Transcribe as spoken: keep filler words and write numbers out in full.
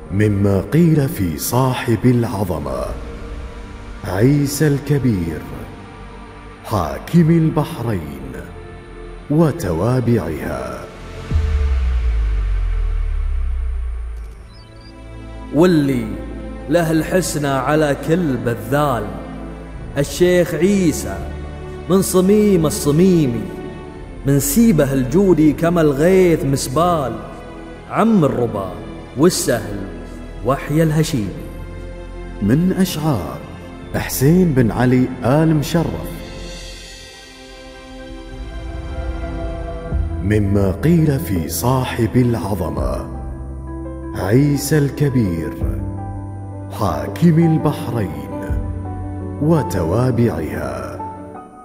مما قيل في صاحب العظمة عيسى الكبير حاكم البحرين وتوابعها. واللي له الحسنى على كل بذال الشيخ عيسى من صميم الصميمي، من سيبه الجودي كما الغيث مسبال، عم الربا والسهل وحي الهشيمي. من أشعار حسين بن علي آل مشرف. مما قيل في صاحب العظمة عيسى الكبير حاكم البحرين وتوابعها.